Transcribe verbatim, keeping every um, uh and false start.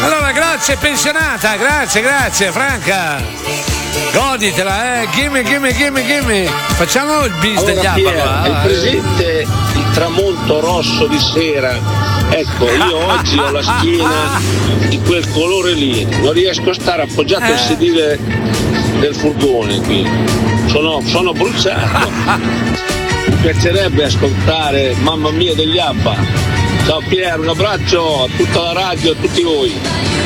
Allora, grazie pensionata, grazie, grazie Franca. Goditela, eh, gimme, gimme, gimme, gimme. Facciamo il bis allora, degli Pier, ABBA. hai presente il tramonto rosso di sera? Ecco, io oggi ho la schiena di quel colore lì, non riesco a stare appoggiato al sedile del furgone qui, sono, sono bruciato. Mi piacerebbe ascoltare Mamma Mia degli ABBA. Ciao Pier, un abbraccio a tutta la radio e a tutti voi.